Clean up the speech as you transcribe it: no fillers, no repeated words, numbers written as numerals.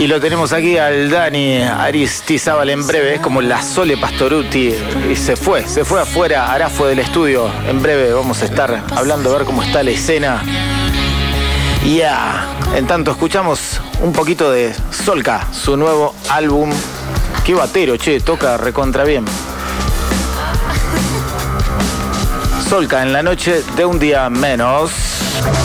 Y lo tenemos aquí al Dani Aristizábal en breve, es como la Sole Pastorutti. Y se fue afuera, Arafo del estudio. En breve vamos a estar hablando a ver cómo está la escena. Y ya, en tanto escuchamos un poquito de Solka, su nuevo álbum. Qué batero, che, toca recontra bien. Solka en la noche de un día menos.